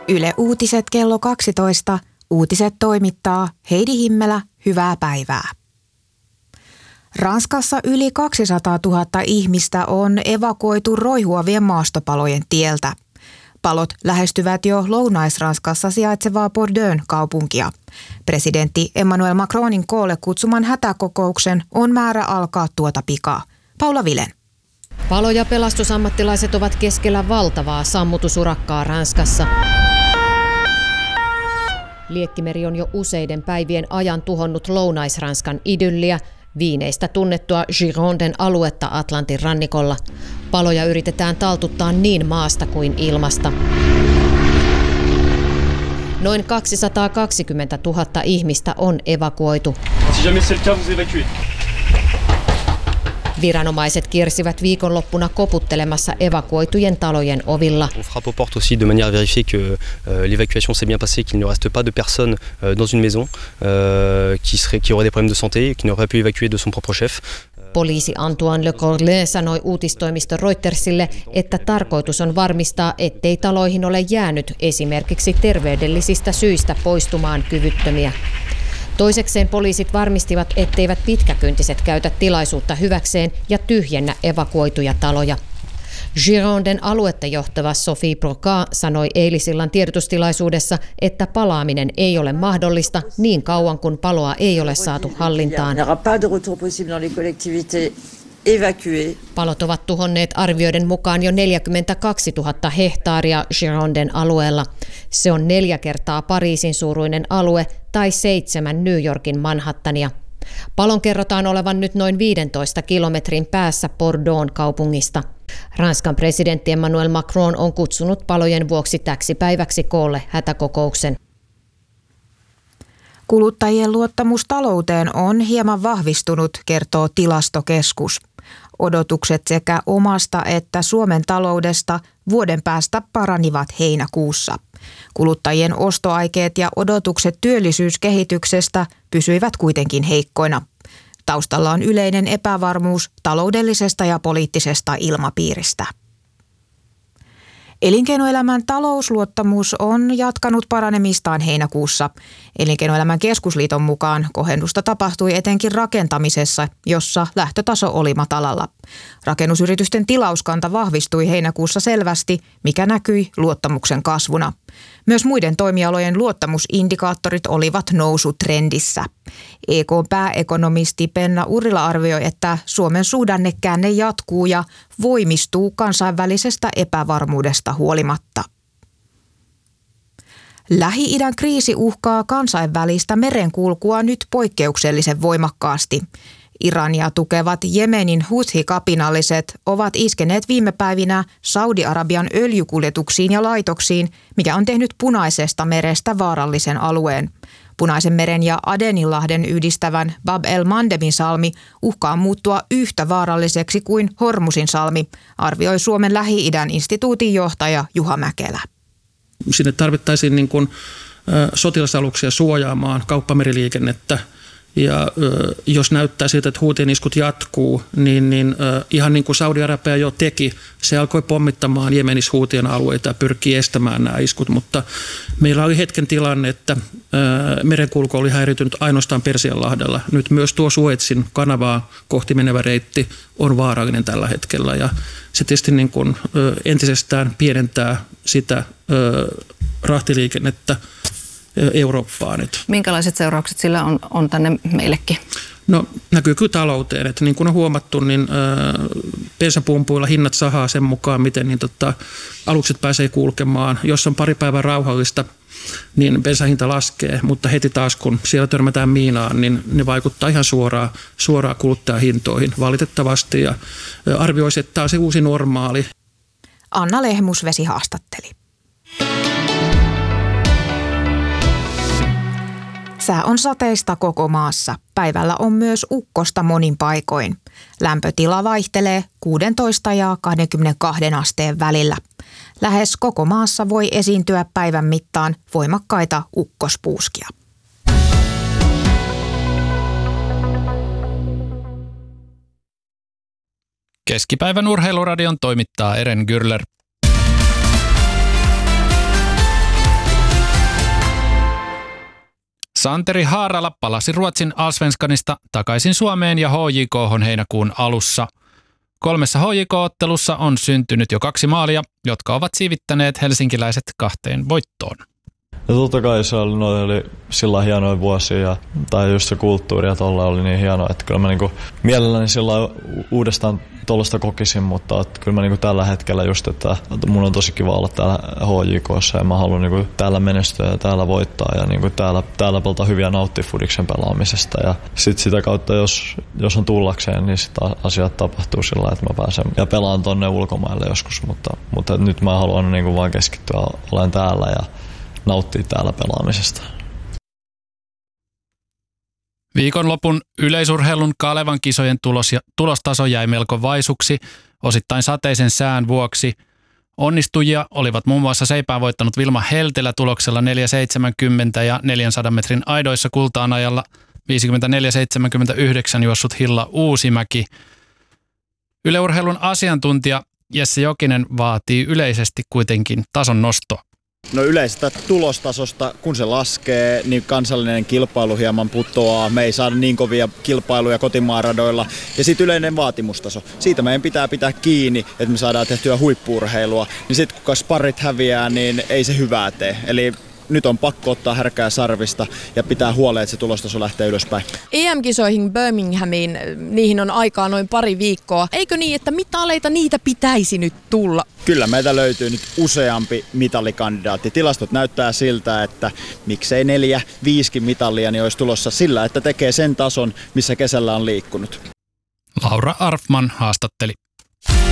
Yle Uutiset kello 12. Uutiset toimittaa Heidi Himmelä. Hyvää päivää. Ranskassa yli 200 000 ihmistä on evakuoitu roihuavien maastopalojen tieltä. Palot lähestyvät jo Lounais-Ranskassa sijaitsevaa Bordeaux'n kaupunkia. Presidentti Emmanuel Macronin koolle kutsuman hätäkokouksen on määrä alkaa tuota pikaa. Paula Vilen. Palo- ja pelastusammattilaiset ovat keskellä valtavaa sammutusurakkaa Ranskassa. Liekkimeri on jo useiden päivien ajan tuhonnut Lounais-Ranskan idylliä, viineistä tunnettua Gironden aluetta Atlantin rannikolla. Paloja yritetään taltuttaa niin maasta kuin ilmasta. Noin 220 000 ihmistä on evakuoitu. Viranomaiset kiersivät viikonloppuna koputtelemassa evakuoitujen talojen ovilla. On frappe aux portes aussi de manière à vérifier que l'évacuation s'est bien passée, qu'il ne reste pas de personnes dans une maison qui aurait des problèmes de santé, qui n'aurait pu évacuer de son propre chef. Poliisi Antoine Le Corlet sanoi uutistoimisto Reutersille, että tarkoitus on varmistaa, ettei taloihin ole jäänyt esimerkiksi terveydellisistä syistä poistumaan kyvyttömiä. Toisekseen poliisit varmistivat, etteivät pitkäkyntiset käytä tilaisuutta hyväkseen ja tyhjennä evakuoituja taloja. Gironden aluetta johtava Sophie Broca sanoi eilisillan tiedotustilaisuudessa, että palaaminen ei ole mahdollista niin kauan kuin paloa ei ole saatu hallintaan. Palot ovat tuhonneet arvioiden mukaan jo 42 000 hehtaaria Gironden alueella. Se on 4 kertaa Pariisin suuruinen alue tai 7 New Yorkin Manhattania. Palon kerrotaan olevan nyt noin 15 kilometrin päässä Bordeaux'n kaupungista. Ranskan presidentti Emmanuel Macron on kutsunut palojen vuoksi täksi päiväksi koolle hätäkokouksen. Kuluttajien luottamus talouteen on hieman vahvistunut, kertoo Tilastokeskus. Odotukset sekä omasta että Suomen taloudesta vuoden päästä paranivat heinäkuussa. Kuluttajien ostoaikeet ja odotukset työllisyyskehityksestä pysyivät kuitenkin heikkoina. Taustalla on yleinen epävarmuus taloudellisesta ja poliittisesta ilmapiiristä. Elinkeinoelämän talousluottamus on jatkanut paranemistaan heinäkuussa. Elinkeinoelämän keskusliiton mukaan kohennusta tapahtui etenkin rakentamisessa, jossa lähtötaso oli matalalla. Rakennusyritysten tilauskanta vahvistui heinäkuussa selvästi, mikä näkyi luottamuksen kasvuna. Myös muiden toimialojen luottamusindikaattorit olivat nousutrendissä. EK:n pääekonomisti Penna Urrila arvioi, että Suomen suhdannekäänne jatkuu ja voimistuu kansainvälisestä epävarmuudesta huolimatta. Lähi-idän kriisi uhkaa kansainvälistä merenkulkua nyt poikkeuksellisen voimakkaasti. Irania tukevat Jemenin Houthi-kapinalliset ovat iskeneet viime päivinä Saudi-Arabian öljykuljetuksiin ja laitoksiin, mikä on tehnyt Punaisesta merestä vaarallisen alueen. Punaisen meren ja Adeninlahden yhdistävän Bab el-Mandebin salmi uhkaa muuttua yhtä vaaralliseksi kuin Hormusin salmi, arvioi Suomen Lähi-idän instituutin johtaja Juha Mäkelä. Sinne tarvittaisiin sotilasaluksia suojaamaan kauppameriliikennettä. Ja jos näyttää siltä, että Houthien iskut jatkuu, niin ihan niin kuin Saudi-Arabia jo teki, se alkoi pommittamaan Jemenissä Houthien alueita ja pyrkii estämään nämä iskut. Mutta meillä oli hetken tilanne, että merenkulku oli häiritynyt ainoastaan Persianlahdella. Nyt myös tuo Suezin kanavaa kohti menevä reitti on vaarallinen tällä hetkellä. Ja se tietysti niin kuin entisestään pienentää sitä rahtiliikennettä Eurooppaan. Minkälaiset seuraukset sillä on tänne meillekin? No näkyy kyllä talouteen, että niin kuin on huomattu, niin bensapumpuilla hinnat sahaa sen mukaan, miten alukset pääsee kulkemaan. Jos on pari päivää rauhallista, niin bensahinta laskee, mutta heti taas kun siellä törmätään miinaan, niin ne vaikuttaa ihan suoraan kuluttajahintoihin valitettavasti ja arvioisi, että tämä on se uusi normaali. Anna Lehmusvesi haastatteli. Sää on sateista koko maassa. Päivällä on myös ukkosta monin paikoin. Lämpötila vaihtelee 16 ja 22 asteen välillä. Lähes koko maassa voi esiintyä päivän mittaan voimakkaita ukkospuuskia. Keskipäivän urheiluradion toimittaa Eren Gürler. Santeri Haarala palasi Ruotsin Allsvenskanista takaisin Suomeen ja HJK:hon heinäkuun alussa. 3 HJK-ottelussa on syntynyt jo 2 maalia, jotka ovat siivittäneet helsinkiläiset 2 voittoon. Ja totta kai se oli sillä hienoja vuosia, tai just se kulttuuri ja tolla oli niin hienoa, että kyllä mä niinku mielelläni sillä uudestaan tuollaista kokisin, mutta kyllä mä niinku tällä hetkellä just, että mun on tosi kiva olla täällä HJK:ssa ja mä haluan niinku täällä menestyä ja täällä voittaa ja niinku täällä pelata hyviä nauttia fudiksen pelaamisesta ja sit sitä kautta, jos on tullakseen, niin sitä asiat tapahtuu sillä, että mä pääsen ja pelaan tonne ulkomaille joskus, mutta nyt mä haluan niinku vaan keskittyä olen täällä ja nauttii täällä pelaamisesta. Viikonlopun yleisurheilun Kalevan kisojen tulostaso jäi melko vaisuksi, osittain sateisen sään vuoksi. Onnistujia olivat muun muassa seipään voittanut Vilma Heltelä tuloksella 4,70 ja 400 metrin aidoissa kultaan ajalla 54,79 juossut Hilla Uusimäki. Yleurheilun asiantuntija Jesse Jokinen vaatii yleisesti kuitenkin tason nostoa. No yleisestä tulostasosta, kun se laskee, niin kansallinen kilpailu hieman putoaa. Me ei saada niin kovia kilpailuja kotimaaradoilla. Ja sitten yleinen vaatimustaso. Siitä meidän pitää kiinni, että me saadaan tehtyä huippu-urheilua. Niin sitten kun sparrit häviää, niin ei se hyvää tee. Eli nyt on pakko ottaa härkää sarvista ja pitää huoleen, että se tulostaso lähtee ylöspäin. EM-kisoihin Birminghamiin, niihin on aikaa noin pari viikkoa. Eikö niin, että mitaleita niitä pitäisi nyt tulla? Kyllä meitä löytyy nyt useampi mitalikandidaatti. Tilastot näyttää siltä, että miksei 4-5 mitalia niin olisi tulossa sillä, että tekee sen tason, missä kesällä on liikkunut. Laura Arfman haastatteli.